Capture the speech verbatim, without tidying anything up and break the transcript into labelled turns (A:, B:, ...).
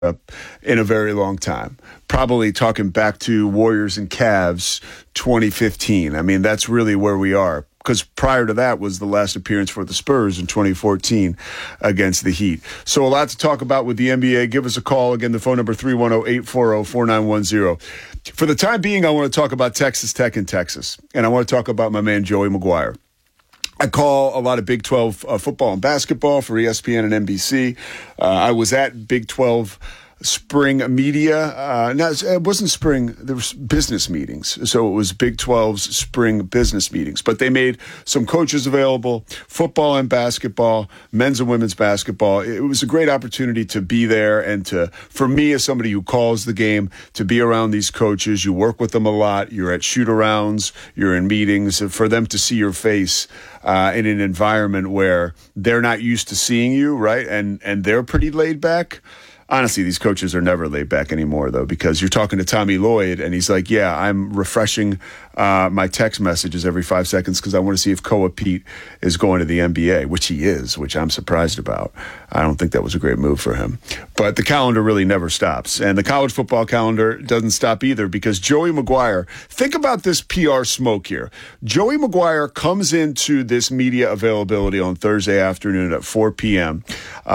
A: up in a very long time. Probably talking back to Warriors and Cavs twenty fifteen. I mean, that's really where we are. Because prior to that was the last appearance for the Spurs in twenty fourteen against the Heat. So a lot to talk about with the N B A. Give us a call. Again, the phone number three one zero, eight four zero, four nine one zero. For the time being, I want to talk about Texas Tech and Texas. And I want to talk about my man Joey McGuire. I call a lot of Big twelve uh, football and basketball for E S P N and N B C. Uh, I was at Big twelve Spring Media. Uh, no, it wasn't spring. There was business meetings. So it was Big twelve's spring business meetings. But they made some coaches available, football and basketball, men's and women's basketball. It was a great opportunity to be there and to, for me as somebody who calls the game, to be around these coaches. You work with them a lot. You're at shoot-arounds. You're in meetings. For them to see your face uh, in an environment where they're not used to seeing you, right? And, and they're pretty laid back. Honestly, these coaches are never laid back anymore, though, because you're talking to Tommy Lloyd, and he's like, yeah, I'm refreshing uh, my text messages every five seconds because I want to see if Koa Pete is going to the N B A, which he is, which I'm surprised about. I don't think that was a great move for him. But the calendar really never stops, and the college football calendar doesn't stop either because Joey McGuire, think about this P R smoke here. Joey McGuire comes into this media availability on Thursday afternoon at four p.m.,